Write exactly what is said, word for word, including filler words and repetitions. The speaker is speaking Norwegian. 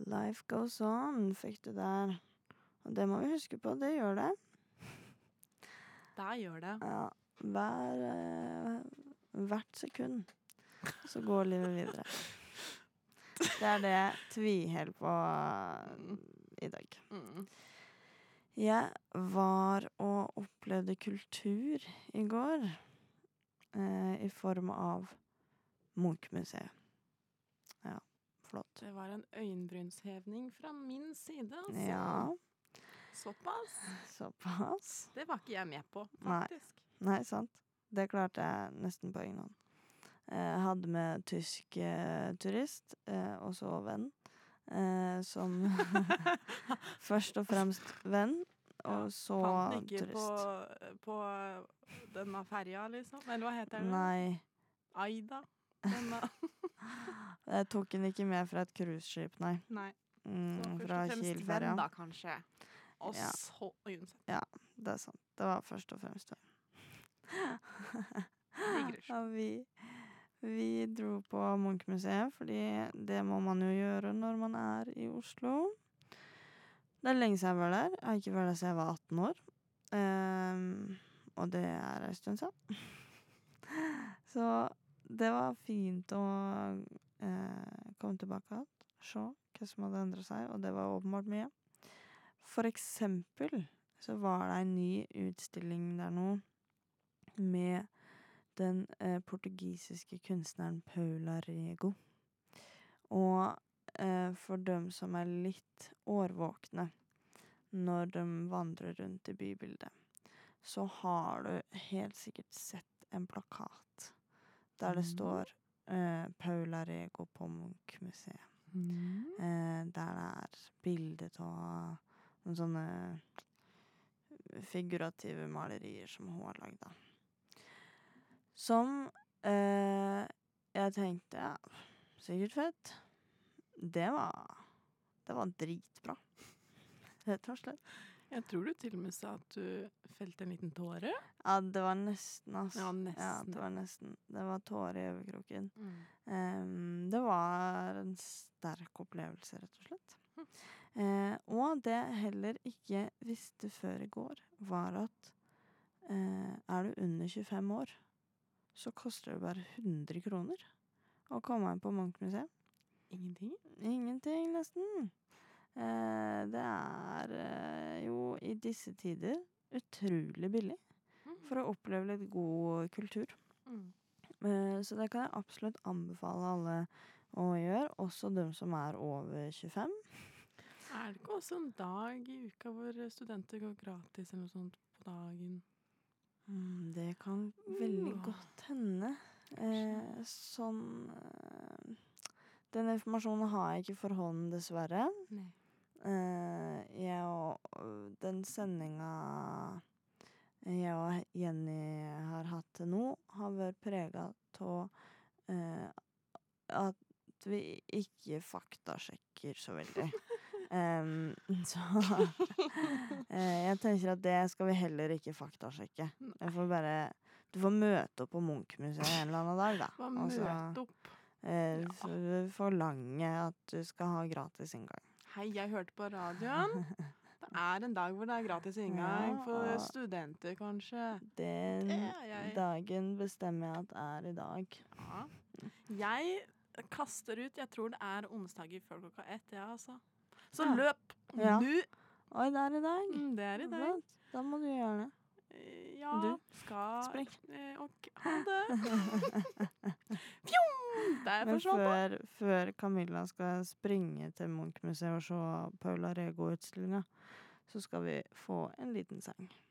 Life goes on, fikk du der. Og det må vi huske på, det gjør det. Det gjør det. Ja, hver, eh, hvert sekund så går livet videre. Det er det jeg tviholder på Mm. i dag. Mm. Jeg var og opplevde kultur i går, eh, i form av Munch-museet. Ja, flott. Det var en øyenbrynshevning fra min side, altså. Ja, Såpass. såpass. Det var ikke jeg med på, Nei. faktisk. Nei, sant. Det klarte jeg nesten på egen hånd. Jeg hadde med tysk eh, turist, eh, og så venn, eh, som først og fremst venn, og så Fant den ikke turist. på, på denne ferja, liksom? Eller hva heter det? Nei, Aida? Denne. jeg tok den ikke med fra et cruiseskip, nei. Nei. Mm, Så først fra og fremst Kielferja. venn, da, kanskje. Og Ja. så uansett. Ja, det er sant. Det var først og fremst venn. Digger. Ja, vi, vi dro på Munch-museet, fordi det må man jo gjøre når man er i Oslo. Det er lenge siden jeg var der. Jeg har ikke vært der siden jeg var atten år. Ehm, og det er en stund siden. Så det var fint å eh, komme tilbake igjen, se hva som hadde endret seg, og det var åpenbart mye. For eksempel så var det en ny utstilling der nå med den eh, portugisiske kunstneren Paula Rego. Og eh, for dem som er litt årvåkne når de vandrer rundt i bybildet, så har du helt sikkert sett en plakat der det Mm. står eh, Paula Rego på Munch-museet. Mm. Eh, der det er bilder av noen sånne figurative malerier som hun har lagd, da. Som eh, jeg tenkte, ja, sikkert fett. Det var, det var dritbra. Rett og slett. Jeg tror du til og med sa at du felte en liten tåre. Ja, det var nesten, altså. Ja, nesten. Ja, det var nesten. Det var tårer i øyekroken. Mm. Em, det var en sterk opplevelse, rett og slett. Eh, og det jeg heller ikke visste før i går, var at eh, er du under tjuefem år, så koster det bare hundre kroner å komme inn på Munch-museet. Ingenting? Ingenting, nesten. Eh, det er eh, jo i disse tider utrolig billig for å oppleve litt god kultur. Mm. Eh, så det kan jeg absolutt anbefale alle å gjøre, også de som er over tjuefem. Er det ikke også en dag i uka hvor studenter går gratis eller noe sånt på dagen? Mm, det kan veldig Mm. godt hende. Eh, sånn eh, Den informasjonen har jeg ikke for hånden, dessverre. Nei. Eh, jeg og den sendinga jeg og Jenny har hatt til nå, har vært preget av eh, at vi ikke faktasjekker så veldig. Em, så eh, jeg tenker at det skal vi heller ikke faktasjekke. Jeg får bare, du får møte opp på Munch-museet en eller annen dag, da. Bare Og så, møte opp. eh, Ja. f- forlange at du skal ha gratis inngang. Hei, jeg hørte på radioen. Det er en dag hvor det er gratis inngang Ja, for og- studenter, kanskje. Den Det er jeg. dagen bestemmer jeg at er i dag. Ja. Jeg kaster ut, jeg tror det er onsdager før klokka ett, ja, altså. Så Ja. løp Ja. nå! Oi, det er i dag. Mm, Det er i dag. Flott. Da må du gjøre det. Eh, Ja, Du, skal spring. eh, Ok, ha det. Fjong! Der Men forsvant den. før, før Camilla skal springe til Munch-museet og se Paula Rego-utstillinga, så skal vi få en liten sang.